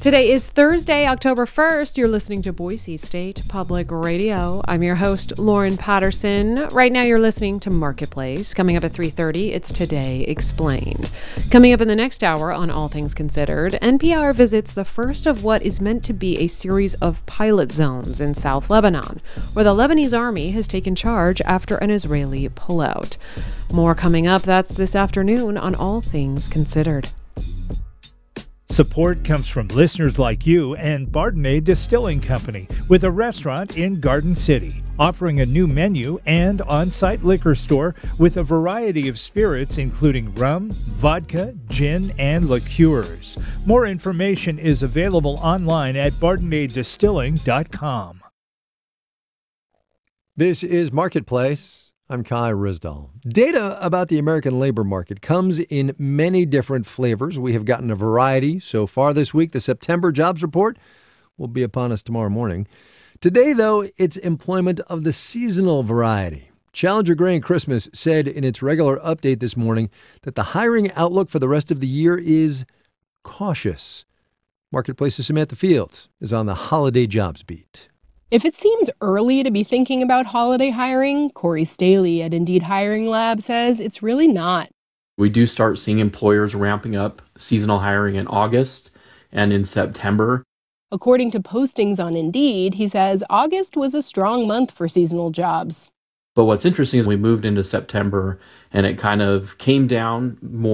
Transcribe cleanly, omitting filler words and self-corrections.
Today is Thursday, October 1st. You're listening to Boise State Public Radio. I'm your host, Lauren Patterson. Right now you're listening to Marketplace. Coming up at 3:30, it's Today Explained. Coming up in the next hour on All Things Considered, NPR visits the first of what is meant to be a series of pilot zones in South Lebanon, where the Lebanese army has taken charge after an Israeli pullout. More coming up. That's this afternoon on All Things Considered. Support comes from listeners like you and Bardenay Distilling Company, with a restaurant in Garden City, offering a new menu and on-site liquor store with a variety of spirits including rum, vodka, gin, and liqueurs. More information is available online at bardenaydistilling.com. This is Marketplace. I'm Kai Rizdal. Data about the American labor market comes in many different flavors. We have gotten a variety so far this week. The September jobs report will be upon us tomorrow morning. Today, though, it's employment of the seasonal variety. Challenger Grain Christmas said in its regular update this morning that the hiring outlook for the rest of the year is cautious. Marketplace's Samantha Fields is on the holiday jobs beat. If it seems early to be thinking about holiday hiring, Corey Staley at Indeed Hiring Lab says it's really not. We do start seeing employers ramping up seasonal hiring in August and in September. According to postings on Indeed, he says August was a strong month for seasonal jobs. But what's interesting is we moved into September and it kind of came down more.